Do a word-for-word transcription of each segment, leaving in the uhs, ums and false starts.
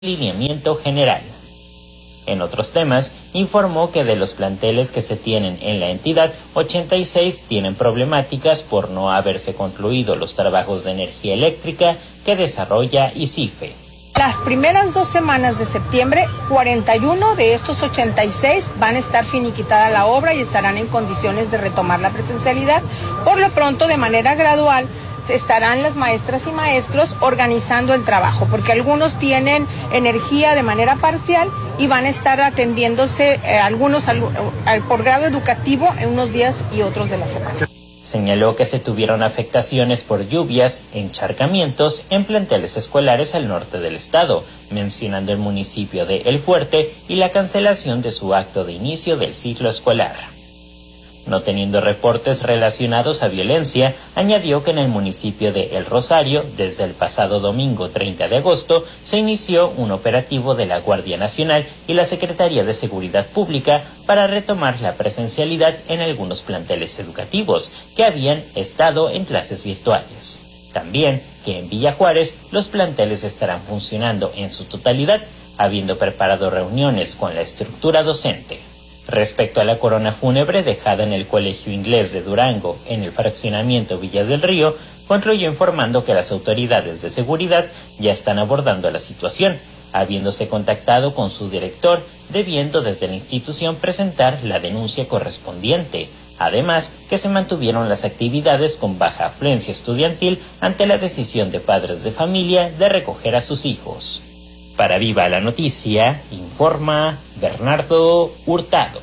lineamiento general. En otros temas, informó que de los planteles que se tienen en la entidad, ochenta y seis tienen problemáticas por no haberse concluido los trabajos de energía eléctrica que desarrolla ICIFE. Las primeras dos semanas de septiembre, cuarenta y uno de estos ochenta y seis van a estar finiquitada la obra y estarán en condiciones de retomar la presencialidad. Por lo pronto, de manera gradual, estarán las maestras y maestros organizando el trabajo, porque algunos tienen energía de manera parcial y van a estar atendiéndose eh, algunos al, al, por grado educativo en unos días y otros de la semana. Señaló que se tuvieron afectaciones por lluvias, encharcamientos en planteles escolares al norte del estado, mencionando el municipio de El Fuerte y la cancelación de su acto de inicio del ciclo escolar. No teniendo reportes relacionados a violencia, añadió que en el municipio de El Rosario, desde el pasado domingo treinta de agosto, se inició un operativo de la Guardia Nacional y la Secretaría de Seguridad Pública para retomar la presencialidad en algunos planteles educativos que habían estado en clases virtuales. También que en Villa Juárez los planteles estarán funcionando en su totalidad, habiendo preparado reuniones con la estructura docente. Respecto a la corona fúnebre dejada en el Colegio Inglés de Durango, en el fraccionamiento Villas del Río, concluyó informando que las autoridades de seguridad ya están abordando la situación, habiéndose contactado con su director, debiendo desde la institución presentar la denuncia correspondiente. Además, que se mantuvieron las actividades con baja afluencia estudiantil ante la decisión de padres de familia de recoger a sus hijos. Para Viva la Noticia, informa Bernardo Hurtado.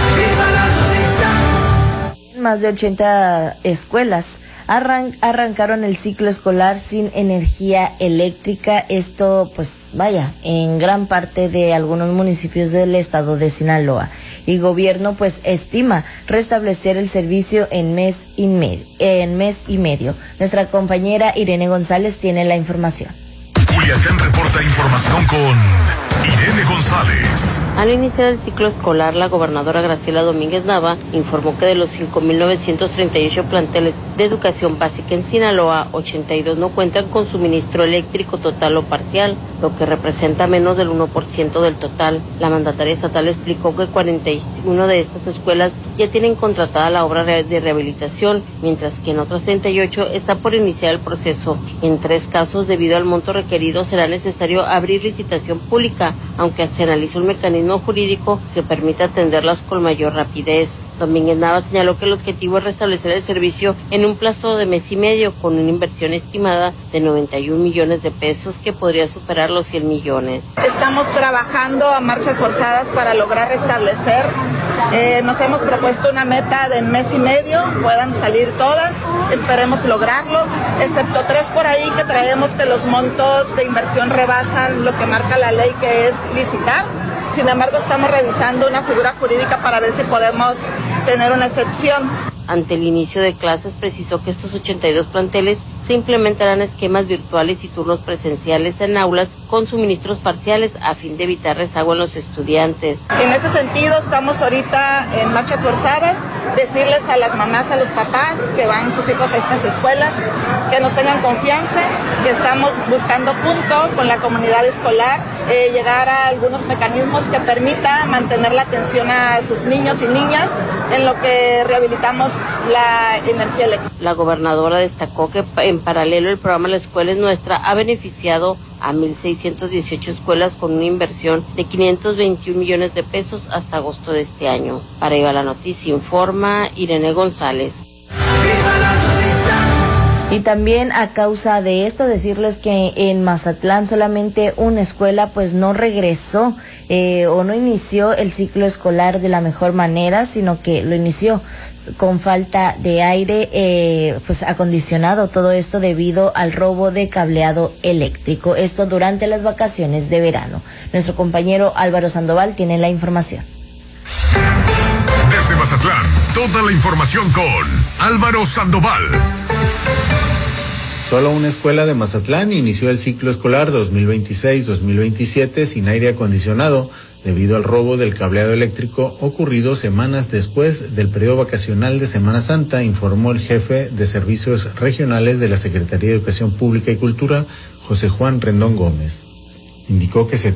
Más de ochenta escuelas arran arrancaron el ciclo escolar sin energía eléctrica. Esto, pues, vaya, en gran parte de algunos municipios del estado de Sinaloa. Y gobierno, pues, estima restablecer el servicio en mes y medio. En mes y medio. Nuestra compañera Irene González tiene la información. Culiacán reporta información con Irene González. Al iniciar el ciclo escolar, la gobernadora Graciela Domínguez Nava informó que de los cinco mil novecientos treinta y ocho planteles de educación básica en Sinaloa, ochenta y dos no cuentan con suministro eléctrico total o parcial, lo que representa menos del uno por ciento del total. La mandataria estatal explicó que cuarenta y una de estas escuelas ya tienen contratada la obra de rehabilitación, mientras que en otras treinta y ocho está por iniciar el proceso. En tres casos, debido al monto requerido, será necesario abrir licitación pública, aunque se analiza un mecanismo jurídico que permita atenderlas con mayor rapidez. Domínguez Nava señaló que el objetivo es restablecer el servicio en un plazo de mes y medio con una inversión estimada de noventa y un millones de pesos que podría superar los cien millones. Estamos trabajando a marchas forzadas para lograr restablecer. Eh, nos hemos propuesto una meta de en mes y medio, puedan salir todas, esperemos lograrlo, excepto tres por ahí que traemos que los montos de inversión rebasan lo que marca la ley, que es licitar. Sin embargo, estamos revisando una figura jurídica para ver si podemos tener una excepción. Ante el inicio de clases, precisó que estos ochenta y dos planteles se implementarán esquemas virtuales y turnos presenciales en aulas con suministros parciales a fin de evitar rezago en los estudiantes. En ese sentido, estamos ahorita en marchas forzadas, decirles a las mamás, a los papás que van sus hijos a estas escuelas, que nos tengan confianza, que estamos buscando junto con la comunidad escolar, eh, llegar a algunos mecanismos que permita mantener la atención a sus niños y niñas en lo que rehabilitamos la energía eléctrica. La gobernadora destacó que en paralelo el programa La Escuela es Nuestra ha beneficiado a mil seiscientos dieciocho escuelas con una inversión de quinientos veintiún millones de pesos hasta agosto de este año. Para Viva la Noticia informa Irene González. Y también a causa de esto decirles que en Mazatlán solamente una escuela pues no regresó eh, o no inició el ciclo escolar de la mejor manera, sino que lo inició con falta de aire eh, pues acondicionado, todo esto debido al robo de cableado eléctrico, esto durante las vacaciones de verano. Nuestro compañero Álvaro Sandoval tiene la información. Desde Mazatlán, toda la información con Álvaro Sandoval. Solo una escuela de Mazatlán inició el ciclo escolar dos mil veintiséis dos mil veintisiete sin aire acondicionado debido al robo del cableado eléctrico ocurrido semanas después del periodo vacacional de Semana Santa, informó el jefe de servicios regionales de la Secretaría de Educación Pública y Cultura, José Juan Rendón Gómez. Indicó que se